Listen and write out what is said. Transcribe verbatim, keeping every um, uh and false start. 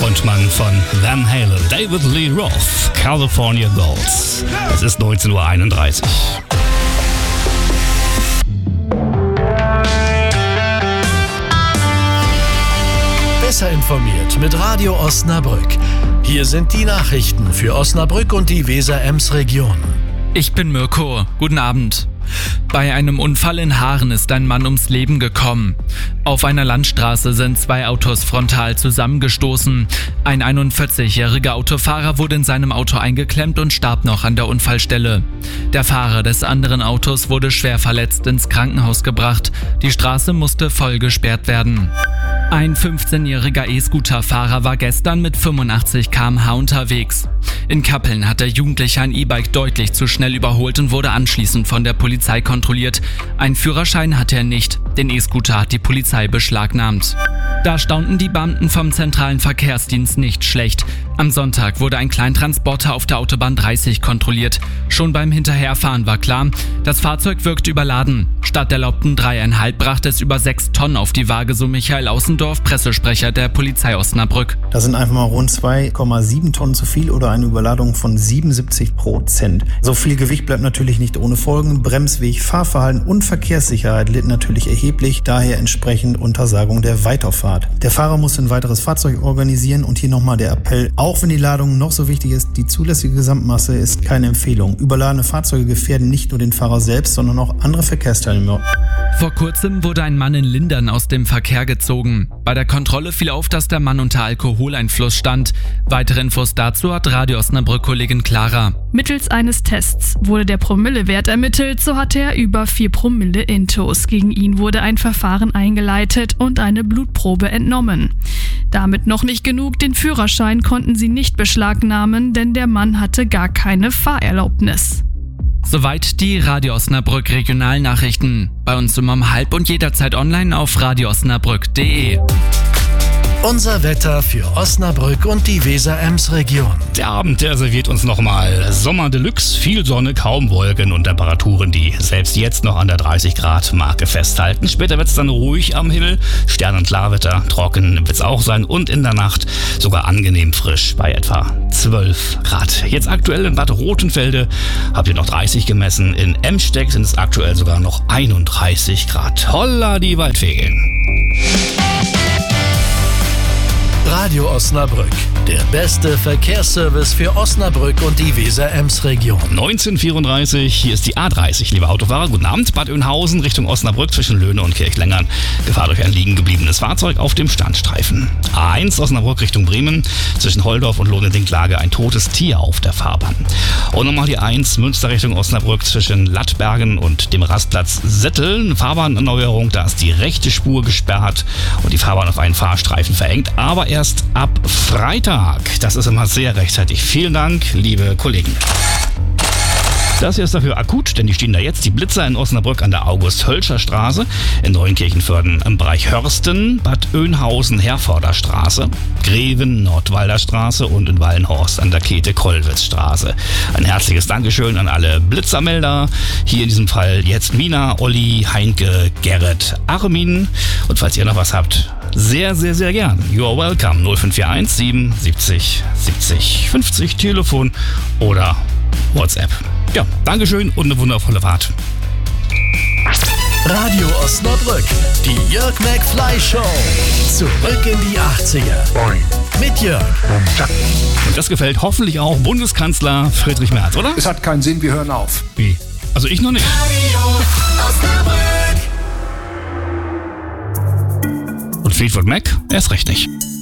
Frontmann von Van Halen, David Lee Roth, California Gold. Es ist neunzehn Uhr einunddreißig. Besser informiert mit Radio Osnabrück. Hier sind die Nachrichten für Osnabrück und die Weser-Ems-Region. Ich bin Mirko. Guten Abend. Bei einem Unfall in Haaren ist ein Mann ums Leben gekommen. Auf einer Landstraße sind zwei Autos frontal zusammengestoßen. Ein einundvierzigjähriger Autofahrer wurde in seinem Auto eingeklemmt und starb noch an der Unfallstelle. Der Fahrer des anderen Autos wurde schwer verletzt ins Krankenhaus gebracht. Die Straße musste voll gesperrt werden. Ein fünfzehnjähriger E-Scooter-Fahrer war gestern mit fünfundachtzig Kilometer pro Stunde unterwegs. In Kappeln hat der Jugendliche ein E-Bike deutlich zu schnell überholt und wurde anschließend von der Polizei kontrolliert. Einen Führerschein hatte er nicht. Den E-Scooter hat die Polizei beschlagnahmt. Da staunten die Beamten vom zentralen Verkehrsdienst nicht schlecht. Am Sonntag wurde ein Kleintransporter auf der Autobahn dreißig kontrolliert. Schon beim Hinterherfahren war klar, das Fahrzeug wirkte überladen. Statt erlaubten dreieinhalb brachte es über sechs Tonnen auf die Waage, so Michael Außendorf, Pressesprecher der Polizei Osnabrück. Das sind einfach mal rund zwei Komma sieben Tonnen zu viel oder eine Überladung von siebenundsiebzig Prozent. So viel Gewicht bleibt natürlich nicht ohne Folgen. Bremsweg, Fahrverhalten und Verkehrssicherheit litt natürlich erheblich, daher entsprechend Untersagung der Weiterfahrt. Der Fahrer muss ein weiteres Fahrzeug organisieren und hier nochmal der Appell, auch wenn die Ladung noch so wichtig ist, die zulässige Gesamtmasse ist keine Empfehlung. Überladene Fahrzeuge gefährden nicht nur den Fahrer selbst, sondern auch andere Verkehrsteilnehmer. Vor kurzem wurde ein Mann in Lindern aus dem Verkehr gezogen. Bei der Kontrolle fiel auf, dass der Mann unter Alkoholeinfluss stand. Weitere Infos dazu hat Radio Osnabrück-Kollegin Clara. Mittels eines Tests wurde der Promillewert ermittelt, so hatte er über vier Promille intus. Gegen ihn wurde ein Verfahren eingeleitet und eine Blutprobe entnommen. Damit noch nicht genug, den Führerschein konnten sie nicht beschlagnahmen, denn der Mann hatte gar keine Fahrerlaubnis. Soweit die Radio Osnabrück Regionalnachrichten. Bei uns immer um halb und jederzeit online auf radio osnabrück punkt de. Unser Wetter für Osnabrück und die Weser-Ems-Region. Der Abend, der serviert uns nochmal Sommer Deluxe, viel Sonne, kaum Wolken und Temperaturen, die selbst jetzt noch an der dreißig Grad Marke festhalten. Später wird es dann ruhig am Himmel, Sternenklarwetter, trocken wird es auch sein und in der Nacht sogar angenehm frisch bei etwa zwölf Grad. Jetzt aktuell in Bad Rothenfelde habt ihr noch dreißig gemessen, in Emsteck sind es aktuell sogar noch einunddreißig Grad. Holla die Waldfee! Radio Osnabrück, der beste Verkehrsservice für Osnabrück und die Weser-Ems-Region. neunzehn Uhr vierunddreißig, hier ist die A dreißig, liebe Autofahrer. Guten Abend, Bad Oeynhausen Richtung Osnabrück zwischen Löhne und Kirchlängern. Gefahr durch ein liegen gebliebenes Fahrzeug auf dem Standstreifen. A eins Osnabrück Richtung Bremen, zwischen Holdorf und Lohne-Dinklage ein totes Tier auf der Fahrbahn. Und nochmal die eins Münster Richtung Osnabrück zwischen Lattbergen und dem Rastplatz Setteln. Fahrbahnerneuerung, da ist die rechte Spur gesperrt und die Fahrbahn auf einen Fahrstreifen verengt, aber erst ab Freitag. Das ist immer sehr rechtzeitig. Vielen Dank, liebe Kollegen. Das hier ist dafür akut, denn die stehen da jetzt, die Blitzer in Osnabrück an der August-Hölscher-Straße, in Neunkirchenvörden im Bereich Hörsten, Bad Oeynhausen, Herforder Straße, Greven, Nordwalder Straße und in Wallenhorst an der Käthe-Kollwitz-Straße. Ein herzliches Dankeschön an alle Blitzermelder. Hier in diesem Fall jetzt Mina, Olli, Heinke, Gerrit, Armin. Und falls ihr noch was habt, sehr, sehr, sehr gern. You are welcome. null fünf vier eins sieben siebzig siebzig fünfzig Telefon oder WhatsApp. Ja, Dankeschön und eine wundervolle Fahrt. Radio Osnabrück, die Jörg McFly Show. Zurück in die achtziger. Mit Jörg. Und das gefällt hoffentlich auch Bundeskanzler Friedrich Merz, oder? Es hat keinen Sinn, wir hören auf. Wie? Also ich noch nicht. Radio Osnabrück. Und Fleetwood Mac erst recht nicht.